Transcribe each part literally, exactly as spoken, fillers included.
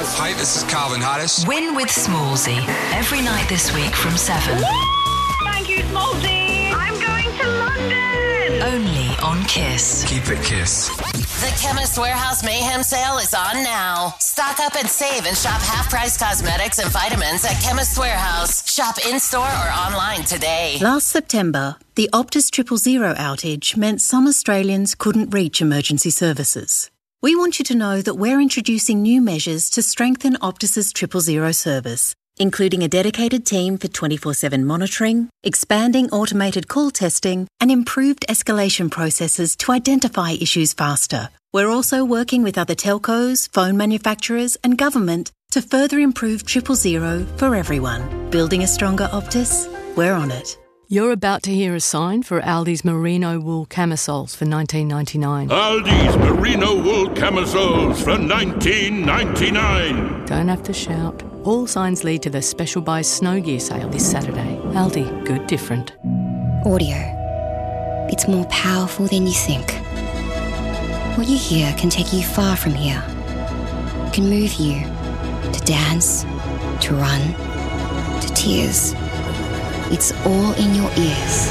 Hi, this is Calvin Harris. Win with Smallsy. Every night this week from seven. Thank you, Smallsy. I'm going to London. Only on Kiss. Keep it Kiss. The Chemist Warehouse Mayhem Sale is on now. Stock up and save and shop half-price cosmetics and vitamins at Chemist Warehouse. Shop in-store or online today. Last September, the Optus Triple Zero outage meant some Australians couldn't reach emergency services. We want you to know that we're introducing new measures to strengthen Optus's Triple Zero service, including a dedicated team for twenty-four seven monitoring, expanding automated call testing, and improved escalation processes to identify issues faster. We're also working with other telcos, phone manufacturers, and government to further improve Triple Zero for everyone. Building a stronger Optus? We're on it. You're about to hear a sign for Aldi's merino wool camisoles for nineteen ninety-nine. Aldi's merino wool camisoles for nineteen ninety-nine. Don't have to shout. All signs lead to the special buy snow gear sale this Saturday. Aldi, good different. Audio. It's more powerful than you think. What you hear can take you far from here. It can move you to dance, to run, to tears. It's all in your ears.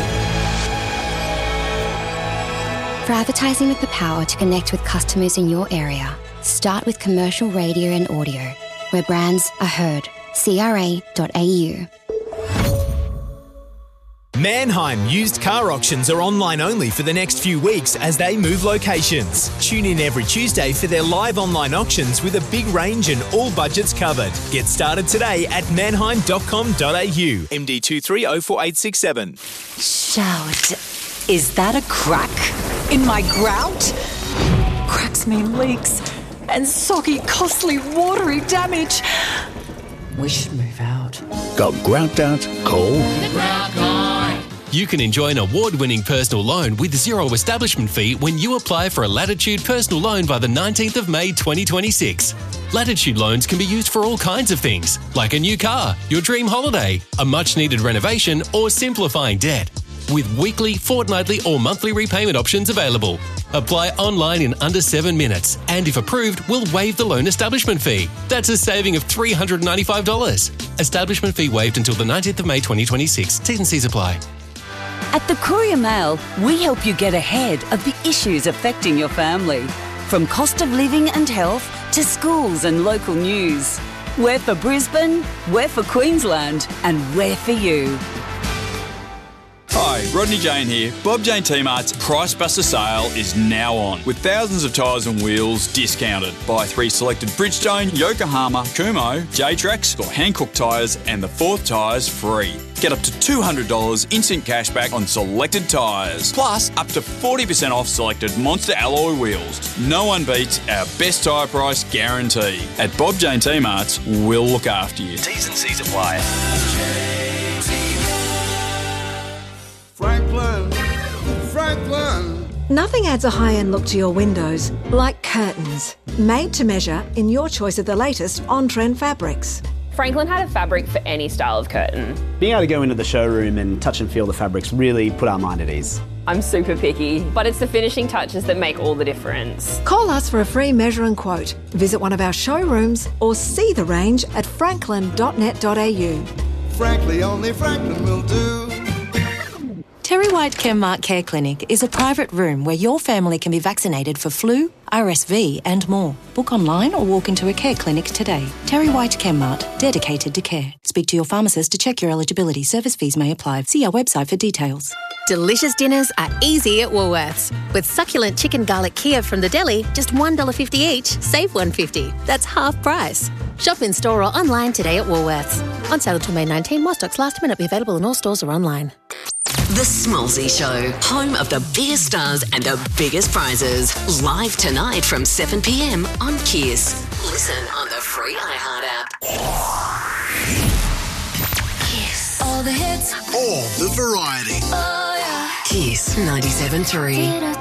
For advertising with the power to connect with customers in your area, start with commercial radio and audio, where brands are heard. C R A dot A U. Mannheim Used Car Auctions are online only for the next few weeks as they move locations. Tune in every Tuesday for their live online auctions with a big range and all budgets covered. Get started today at mannheim dot com dot a u. M D two three oh four eight six seven. Shout. Is that a crack in my grout? Cracks mean leaks and soggy, costly, watery damage. We should move out. Got grout doubt? Call the Grout Guy. You can enjoy an award-winning personal loan with zero establishment fee when you apply for a Latitude personal loan by the nineteenth of May twenty twenty-six. Latitude loans can be used for all kinds of things, like a new car, your dream holiday, a much-needed renovation, or simplifying debt. With weekly, fortnightly, or monthly repayment options available. Apply online in under seven minutes, and if approved, we'll waive the loan establishment fee. That's a saving of three hundred ninety-five dollars. Establishment fee waived until the nineteenth of May twenty twenty-six. T's and C's apply. At the Courier Mail, we help you get ahead of the issues affecting your family. From cost of living and health to schools and local news. We're for Brisbane, we're for Queensland, and we're for you. Hi, Rodney Jane here. Bob Jane T-Mart's Price Buster sale is now on, with thousands of tyres and wheels discounted. Buy three selected Bridgestone, Yokohama, Kumho, J-Trax or Hankook tyres and the fourth tyre's free. Get up to two hundred dollars instant cashback on selected tyres, plus up to forty percent off selected Monster alloy wheels. No one beats our best tyre price guarantee. At Bob Jane T-Mart's, we'll look after you. T's and C's apply. Franklin, Franklin. Nothing adds a high-end look to your windows like curtains. Made to measure in your choice of the latest on-trend fabrics. Franklin had a fabric for any style of curtain. Being able to go into the showroom and touch and feel the fabrics really put our mind at ease. I'm super picky, but it's the finishing touches that make all the difference. Call us for a free measure and quote. Visit one of our showrooms or see the range at franklin dot net dot a u. Frankly, only Franklin will do. Terry White Chemmart Care Clinic is a private room where your family can be vaccinated for flu, R S V and more. Book online or walk into a care clinic today. Terry White Chemmart, dedicated to care. Speak to your pharmacist to check your eligibility. Service fees may apply. See our website for details. Delicious dinners are easy at Woolworths. With succulent chicken garlic Kheer from the deli, just one dollar fifty each, save one dollar fifty. That's half price. Shop in store or online today at Woolworths. On sale until May nineteenth, more stocks last minute, be available in all stores or online. The Smallsy Show, home of the biggest stars and the biggest prizes. Live tonight from seven p.m. on Kiss. Listen on the free iHeart app. Kiss. All the hits. All the variety. Oh, yeah. Kiss ninety-seven point three.